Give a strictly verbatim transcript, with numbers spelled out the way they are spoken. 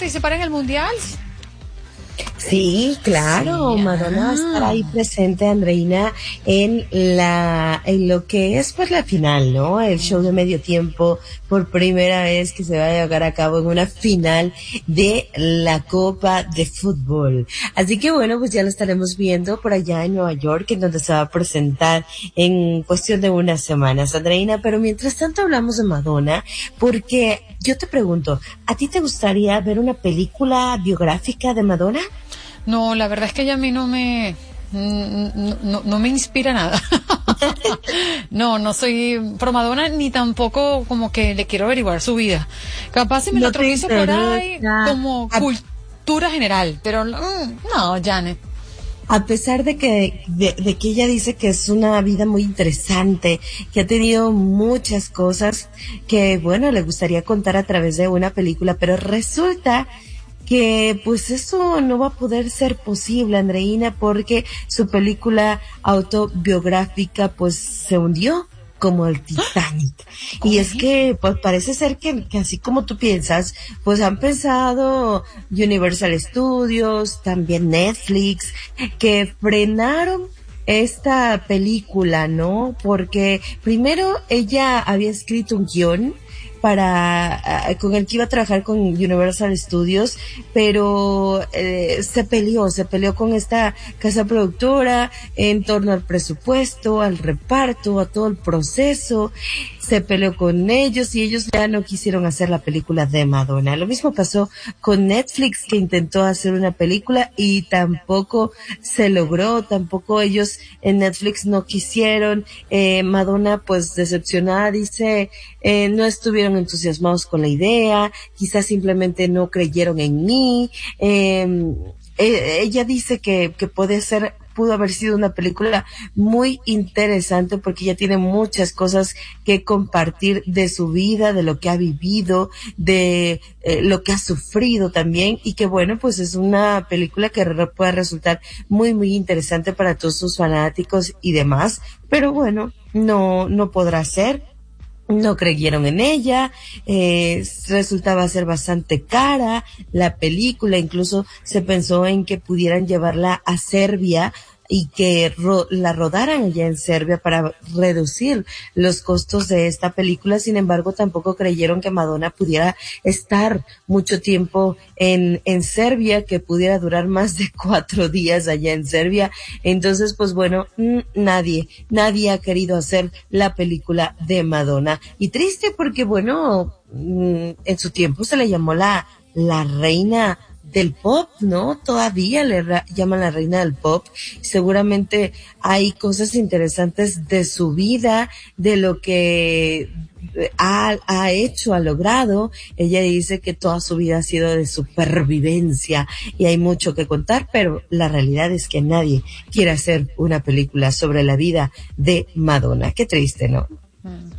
participar en el Mundial? Sí, claro, Sí, Madonna va a estar ah. ahí presente, Andreina, en la, en lo que es pues la final, ¿no? El show de medio tiempo, por primera vez que se va a llevar a cabo en una final de la Copa de Fútbol. Así que bueno, pues ya lo estaremos viendo por allá en Nueva York, en donde se va a presentar en cuestión de unas semanas, Andreina. Pero mientras tanto hablamos de Madonna, porque yo te pregunto, ¿a ti te gustaría ver una película biográfica de Madonna? No, la verdad es que ella a mí no me, no, no, no me inspira nada. No, no soy pro Madonna ni tampoco como que le quiero averiguar su vida. Capaz si me No lo te tropizo por ahí interesa. como A- cultura general, pero mm, no, Janet. A pesar de que, de, de que ella dice que es una vida muy interesante, que ha tenido muchas cosas que, bueno, le gustaría contar a través de una película, pero resulta que pues eso no va a poder ser posible, Andreina, porque su película autobiográfica pues se hundió como el Titanic. Y es que pues parece ser que, que así como tú piensas, pues han pensado Universal Studios, también Netflix, que frenaron esta película, ¿no? Porque primero ella había escrito un guión para uh, con el que iba a trabajar con Universal Studios, pero eh, se peleó, se peleó con esta casa productora en torno al presupuesto, al reparto, a todo el proceso. Se peleó con ellos y ellos ya no quisieron hacer la película de Madonna. Lo mismo pasó con Netflix, que intentó hacer una película y tampoco se logró, tampoco ellos en Netflix no quisieron. Eh, Madonna pues decepcionada dice, eh, no estuvieron entusiasmados con la idea, quizás simplemente no creyeron en mí. Eh, eh, ella dice que, que puede ser pudo haber sido una película muy interesante porque ella tiene muchas cosas que compartir de su vida, de lo que ha vivido, de eh, lo que ha sufrido también, y que bueno, pues es una película que re- puede resultar muy muy interesante para todos sus fanáticos y demás, pero bueno, no no podrá ser. No creyeron en ella, eh, resultaba ser bastante cara la película, incluso se pensó en que pudieran llevarla a Serbia y que ro- la rodaran allá en Serbia para reducir los costos de esta película. Sin embargo, tampoco creyeron que Madonna pudiera estar mucho tiempo en, en Serbia, que pudiera durar más de cuatro días allá en Serbia. Entonces, pues bueno, mm, nadie, nadie ha querido hacer la película de Madonna. Y triste porque, bueno, mm, en su tiempo se le llamó la, la reina del pop, ¿no? Todavía le ra- llaman la reina del pop. Seguramente hay cosas interesantes de su vida, de lo que ha, ha hecho, ha logrado. Ella dice que toda su vida ha sido de supervivencia y hay mucho que contar, pero la realidad es que nadie quiere hacer una película sobre la vida de Madonna. Qué triste, ¿no?